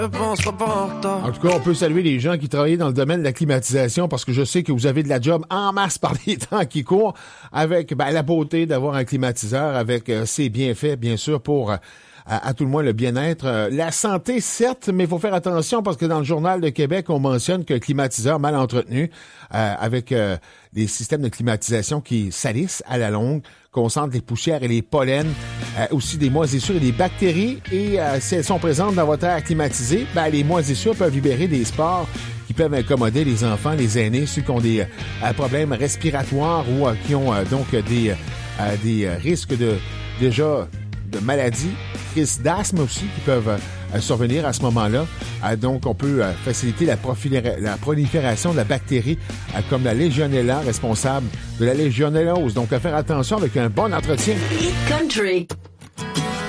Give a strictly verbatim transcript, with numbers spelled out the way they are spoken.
En tout cas, on peut saluer les gens qui travaillent dans le domaine de la climatisation parce que je sais que vous avez de la job en masse par les temps qui courent avec ben, la beauté d'avoir un climatiseur avec euh, ses bienfaits, bien sûr, pour euh, à, à tout le moins le bien-être. Euh, la santé, certes, mais il faut faire attention parce que dans le Journal de Québec, on mentionne qu'un climatiseur mal entretenu euh, avec euh, des systèmes de climatisation qui salissent à la longue, concentrent les poussières et les pollens, euh, aussi des moisissures et des bactéries. Et euh, si elles sont présentes dans votre air climatisé, ben, les moisissures peuvent libérer des spores qui peuvent incommoder les enfants, les aînés, ceux qui ont des euh, problèmes respiratoires ou euh, qui ont euh, donc des, euh, des risques de déjà de maladies, crises d'asthme aussi qui peuvent euh, survenir à ce moment-là. Euh, donc, on peut euh, faciliter la, profilé- la prolifération de la bactérie euh, comme la Legionella, responsable de la légionellose. Donc, à faire attention avec un bon entretien. Hit Country.